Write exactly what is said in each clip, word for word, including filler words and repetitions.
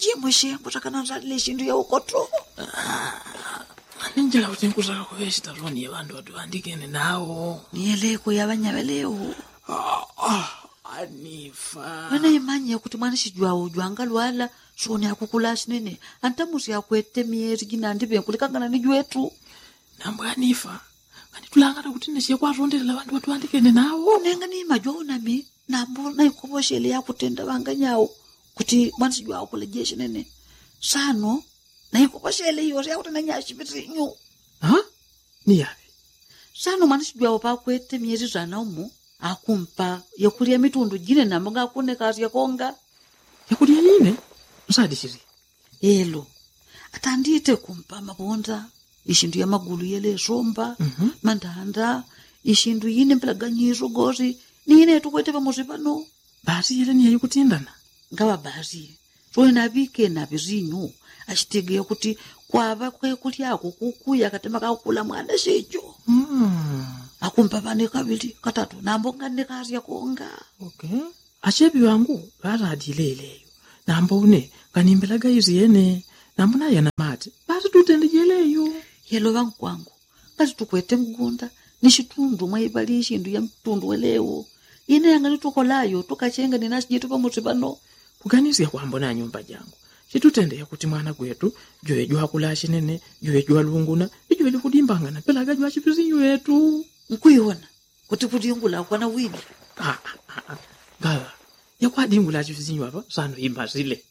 jimwe shengo takana nzalile shindu ya ukoto. Ninjala kutenkuza kwa vesta roni ya bandu watu andikene nao. Nieleko ya banyabeleo. Ah, ah, Anifa. Wana imanya kuti mwana shijua ujuanga lwala shoni ya kukulashi nene. Antamusi ya kuete mieri gina ndibe kulikangana nijuetu. Nambu Anifa. Kani tulangata kutine siya kwa ronde la bandu watu andikene nao. Nenga ni majua unami. Nambu na ikuboshele ya kutenda wanga nyao. Kuti mwana shijua ukulejeshi nene. Sano. Na ikuboshele yore ya kutenda nyashi bitinyu. Ha? Ni yapi? Sano mwana shijua upa kuete mieri zana umu. Akumpa yakulia mitundu jine na mga kune kazi ya konga. Yakulia yine? Msadi shiri? Elo. Atandite kumpa mabonda. Ishindu ya magulu yele somba. Mm-hmm. Mandanda. Ishindu yine mpelaganyizo gozi. Ni yine tukwete pa mozipano. Basi yele ni ya yukutindana? Ngawa basi. Soe nabike na bizinyu. Ashitege ya kuti kwa hava kwe kulia ako kukuya katema kakula mwana shejo. Hmm. Akumpa vane kabili katatu. Nambonga nekazi ya konga. Okay. Ashebi wangu rara adileleyo. Nambo une kanimbelaga izi yene. Nambo na yana mati. Basi tutende yeleyo. Yelo wangu kwangu. Kazi tukwete mgunda. Nishitundu maibali ishindu ya mtundu welewo. Ine yangani tukolayo. Tukachenga ni nasi jitu pa musibano. Kuganizi ya kuambo na nyumba jangu. Chitutende ya kuti mwana kwetu. Joe jua kulashi nene. Joe jua lunguna. Joe jua kudimbanga na pelaga jua chipizi yetu. Nkuiona. Kuti kudingula kwa na wini. Ah, ah, ah. Gawa. Ya kwa dingula chipizi wapa. Sano himba zile.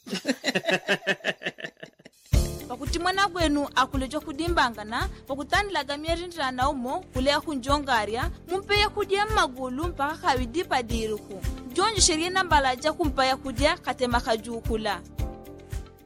Pakuti mwana gwenu akulejo kudimbangana pakutandilaga mieri njana umo kulea kunjongaria mumpeya kudia magulu mpaka kawidipa diriku jonji sheria nambalaja kumpaya kudia katema kajukula.